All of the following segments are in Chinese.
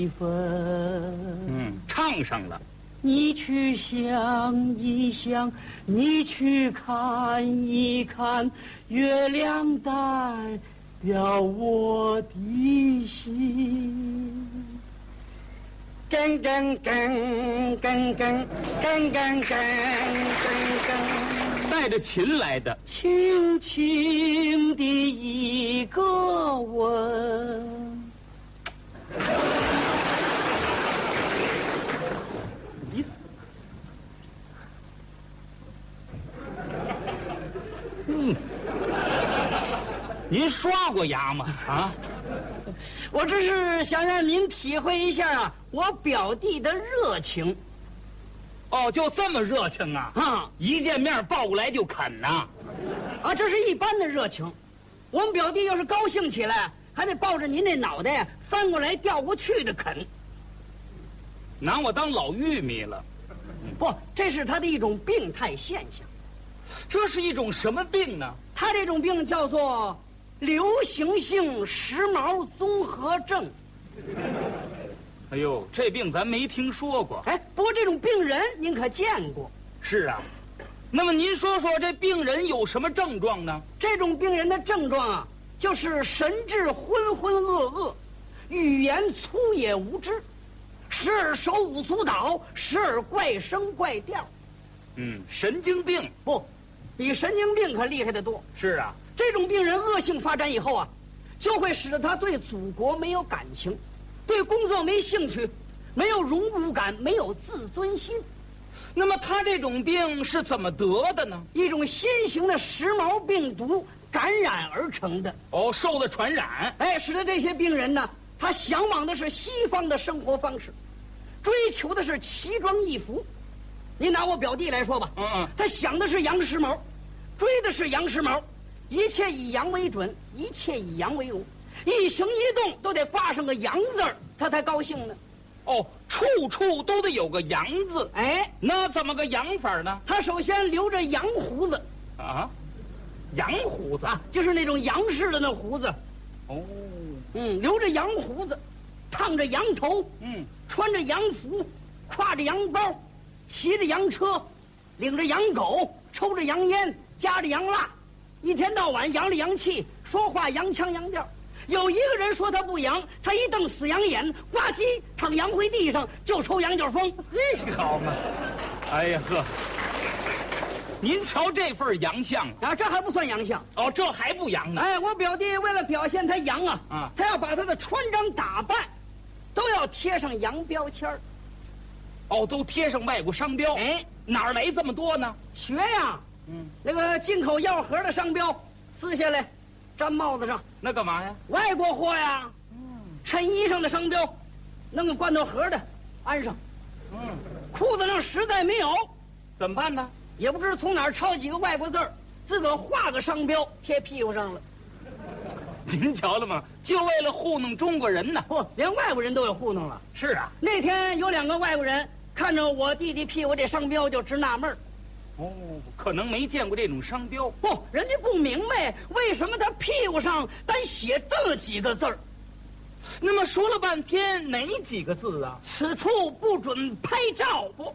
唱上了。 你去想一想，你去看一看，月亮代表我的心。噔噔噔噔噔噔噔噔噔， 带着琴来的， 轻轻的一个吻。 您刷过牙吗？啊， 我这是想让您体会一下啊，我表弟的热情。 哦，就这么热情啊？ 啊， 一见面抱过来就啃呐？ 啊，这是一般的热情。我们表弟要是高兴起来，还得抱着您那脑袋翻过来调过去的啃。 拿我当老玉米了？ 不，这是他的一种病态现象。 这是一种什么病呢？ 他这种病叫做流行性时髦综合症。 哎呦，这病咱没听说过。 哎，不过这种病人您可见过？ 是啊。那么您说说这病人有什么症状呢？ 这种病人的症状啊，就是神志浑浑噩噩，语言粗野无知，时而手舞足蹈，时而怪声怪调。 神经病。 不，比神经病可厉害得多。 是啊， 这种病人恶性发展以后啊，就会使得他对祖国没有感情，对工作没兴趣，没有荣辱感，没有自尊心。 那么他这种病是怎么得的呢？ 一种新型的时髦病毒感染而成的。 哦，受的传染。 哎，使得这些病人呢，他向往的是西方的生活方式，追求的是奇装异服。您拿我表弟来说吧，他想的是洋时髦，追的是洋时髦，一切以洋为准，一切以洋为荣，一行一动都得挂上个洋字儿，他才高兴呢。 哦，处处都得有个洋字。 哎， 那怎么个洋法呢？ 他首先留着洋胡子。 啊，洋胡子啊，就是那种洋式的那胡子。 哦， 留着洋胡子，烫着洋头，穿着洋服，挎着洋包，骑着洋车，领着洋狗，抽着洋烟，夹着洋蜡，一天到晚洋里洋气，说话洋腔洋调。有一个人说他不洋，他一瞪死洋眼，呱唧躺洋灰地上就抽羊角风。 嘿，好嘛！哎呀呵，您瞧这份洋相啊，这还不算洋相哦，这还不洋呢。 哎，我表弟为了表现他洋啊，他要把他的穿着打扮都要贴上洋标签儿。 哦，都贴上外国商标。 哎， 哪儿来这么多呢？ 学呀，那个进口药盒的商标撕下来，粘帽子上。 那干嘛呀？ 外国货呀。衬衣上的商标，弄个罐头盒的安上。裤子上实在没有， 怎么办呢？ 也不知从哪儿抄几个外国字儿，自个儿画个商标贴屁股上了。 您瞧了吗？就为了糊弄中国人呢。 不，连外国人都有糊弄了。 是啊， 那天有2个外国人看着我弟弟屁股这商标就直纳闷儿。 哦，可能没见过这种商标。 不，人家不明白为什么他屁股上单写这么几个字儿。 那么说了半天，哪几个字啊？ 此处不准拍照。不，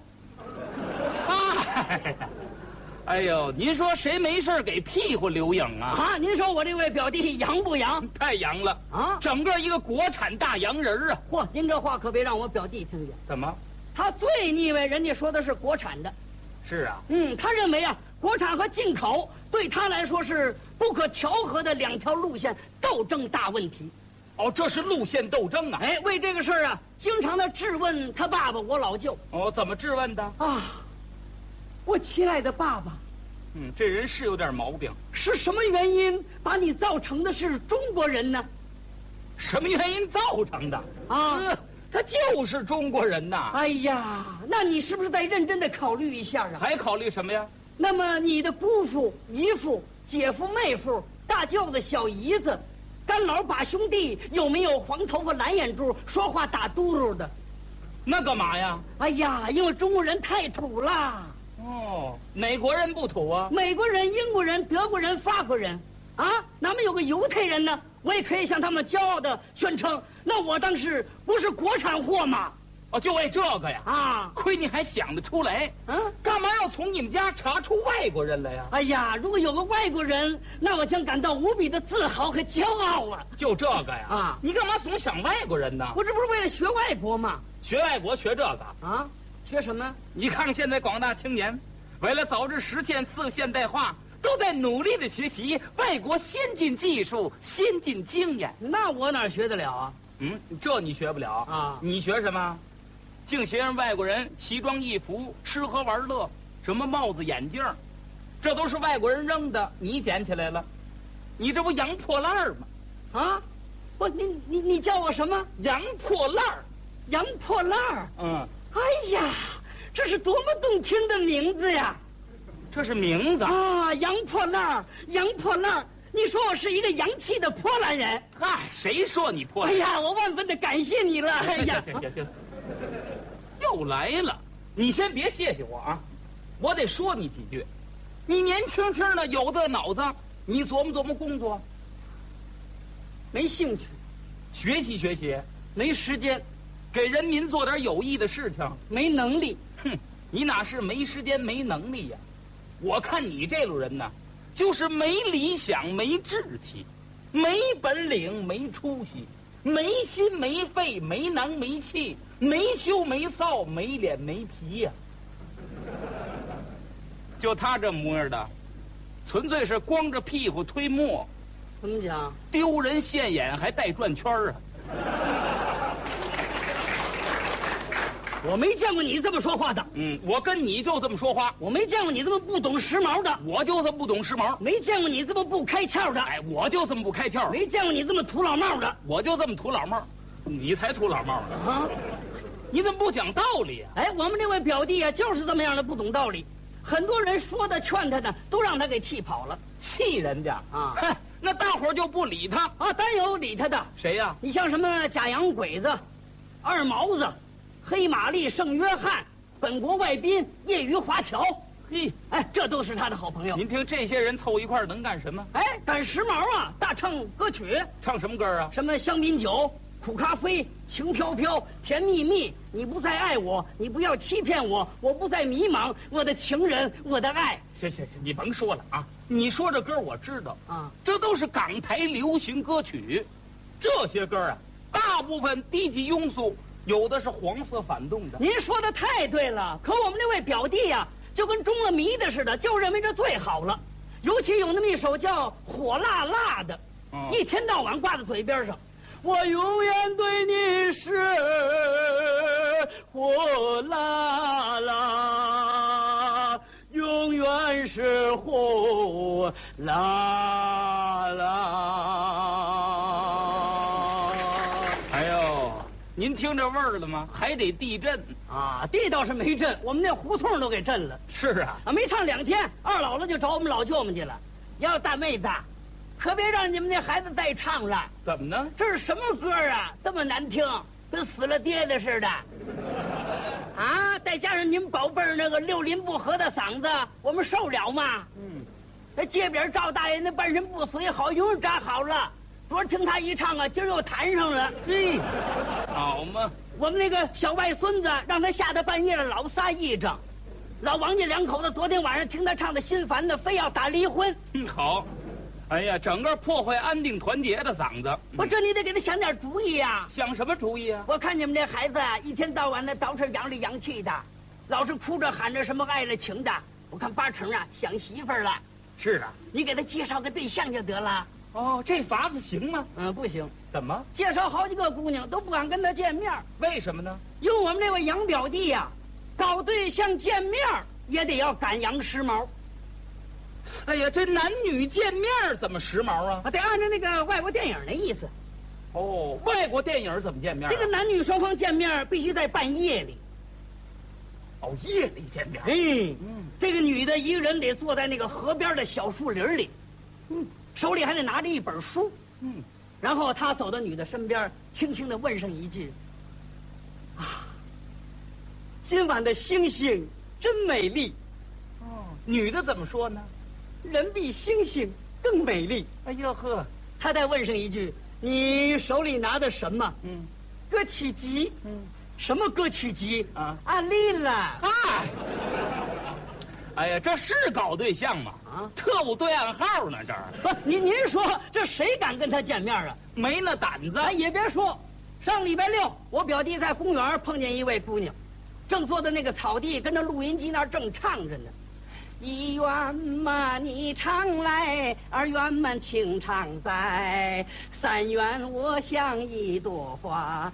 哎呦，您说谁没事给屁股留影啊？ 啊，您说我这位表弟洋不洋？ 太洋了啊！ 整个一个国产大洋人啊！ 嚯，您这话可别让我表弟听见。 怎么？ 他最腻歪人家说的是国产的。 是啊， 他认为啊，国产和进口对他来说是不可调和的2条路线斗争大问题。 哦，这是路线斗争啊！ 哎，为这个事儿啊，经常的质问他爸爸，我老舅。 哦，怎么质问的？ 啊，我亲爱的爸爸， 这人是有点毛病。 是什么原因把你造成的是中国人呢？ 什么原因造成的？ 啊， 他就是中国人呐！ 哎呀，那你是不是得认真的考虑一下啊？ 还考虑什么呀？ 那么你的姑父、姨父、姐夫、妹夫、大舅子、小姨子、干老把兄弟，有没有黄头发、蓝眼珠、说话打嘟噜的？ 那干嘛呀？ 哎呀，因为中国人太土了。 哦，哪国人不土啊？ 美国人、英国人、德国人、法国人，啊，哪么有个犹太人呢？我也可以向他们骄傲的宣称， 那我当时不是国产货吗？ 哦，就为这个呀？ 啊， 亏你还想得出来。 嗯， 干嘛要从你们家查出外国人来呀？ 哎呀，如果有个外国人，那我将感到无比的自豪和骄傲啊！ 就这个呀？ 啊， 你干嘛总想外国人呢？ 我这不是为了学外国吗？ 学外国学这个啊？学什么？ 你看看现在广大青年，为了早日实现次现代化，都在努力的学习外国先进技术、先进经验。 那我哪学得了啊？ 嗯，这你学不了啊？ 你学什么？净学人外国人奇装异服、吃喝玩乐，什么帽子、眼镜，这都是外国人扔的，你捡起来了，你这不洋破烂儿吗？ 啊？不，你叫我什么？ 洋破烂儿。 洋破烂儿。 嗯。 哎呀，这是多么动听的名字呀！ 这是名字啊，洋破烂儿，洋破烂儿。你说我是一个洋气的波兰人？ 哎，谁说你破烂？ 哎呀，我万分的感谢你了。哎呀， 行，又来了。你先别谢谢我啊，我得说你几句。你年轻轻的，有这脑子，你琢磨琢磨工作。 没兴趣， 学习学习， 没时间， 给人民做点有益的事情， 没能力。 哼，你哪是没时间没能力呀？我看你这路人呢，就是没理想没志气，没本领没出息，没心没肺没囊没气，没羞没臊没脸没皮呀。就他这模样的，纯粹是光着屁股推磨。 怎么讲？ 丢人现眼还带转圈啊！ 我没见过你这么说话的。 嗯，我跟你就这么说话。 我没见过你这么不懂时髦的。 我就这么不懂时髦。 没见过你这么不开窍的。 哎，我就这么不开窍。 没见过你这么土老帽的。 我就这么土老帽。你才土老帽呢啊！你怎么不讲道理啊？ 哎，我们这位表弟啊，就是这么样的不懂道理。很多人说的劝他呢，都让他给气跑了。 气人家啊！ 嗨，那大伙儿就不理他啊？单有理他的。 谁呀？ 你像什么假洋鬼子、二毛子、黑玛丽、圣约翰、本国外宾、业余华侨。嘿，哎，这都是他的好朋友。 您听这些人凑一块儿能干什么？ 哎，赶时髦啊！大唱歌曲。 唱什么歌啊？ 什么香槟酒、苦咖啡、情飘飘、甜蜜蜜，你不再爱我，你不要欺骗我，我不再迷茫，我的情人，我的爱。 行，你甭说了啊！你说这歌我知道啊， 这都是港台流行歌曲，这些歌啊，大部分低级庸俗，有的是黄色反动的。 您说的太对了，可我们那位表弟呀，就跟中了迷的似的，就认为这最好了。尤其有那么一首叫《火辣辣的》，一天到晚挂在嘴边上。我永远对你是火辣辣，永远是火辣辣。 哎呦，您听这味儿了吗？还得地震啊！地倒是没震，我们那胡同都给震了。 是啊， 没唱2天，二姥姥就找我们老舅们去了。要大妹子，可别让你们那孩子再唱了。 怎么呢？ 这是什么歌啊？这么难听，跟死了爹的似的。啊！再加上您宝贝儿那个六邻不和的嗓子，我们受了吗？那街边赵大爷那半身不遂好容易扎好了，昨儿听他一唱啊，今儿又弹上了。嘿， 好嘛！ 我们那个小外孙子让他吓得半夜了，老撒癔症。老王家2口子昨天晚上听他唱的心烦的，非要打离婚。 好。哎呀，整个破坏安定团结的嗓子。 这你得给他想点主意呀。 想什么主意啊？ 我看你们这孩子一天到晚的倒是洋里洋气的，老是哭着喊着什么爱了情的，我看8成啊想媳妇儿了。 是啊， 你给他介绍个对象就得了。 哦，这法子行吗？ 不行。 怎么？ 介绍好几个姑娘都不敢跟他见面。 为什么呢？ 因为我们这位洋表弟呀，搞对象见面也得要赶洋时髦。 哎呀，这男女见面怎么时髦啊？ 得按照那个外国电影的意思。 哦，外国电影怎么见面？ 这个男女双方见面必须在半夜里。 哦，夜里见面。 这个女的一个人得坐在那个河边的小树林里，手里还得拿着一本书。然后他走到女的身边，轻轻地问上一句：“啊，今晚的星星真美丽。” 女的怎么说呢？ 人比星星更美丽。 哎呦呵， 他再问上一句：“ 你手里拿的什么？歌曲集。什么歌曲集啊？ 丽了。 哎呀，这是搞对象吗？特务对暗号呢，这儿。 不，您说这谁敢跟他见面啊？ 没那胆子。 也别说，上礼拜六我表弟在公园碰见一位姑娘，正坐在那个草地，跟着录音机那儿正唱着呢。一园嘛，你常来；二园们情常在；三园我像一朵花，